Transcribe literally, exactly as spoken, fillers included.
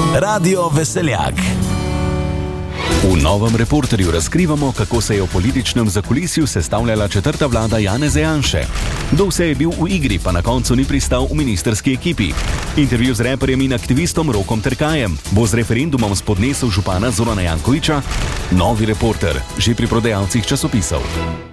Radio Veseljak. V novem Reporterju razkrivamo, kako se je v političnem zakulisju sestavljala četrta vlada Janeza Janše. Kdo vse je bil v igri, pa na koncu ni pristal v ministrski ekipi. Intervju z reperjem in aktivistom Rokom Terkajem. Bo z referendumom spodnesel župana Zorana Jankovića? Novi Reporter, že pri prodajalcih časopisov.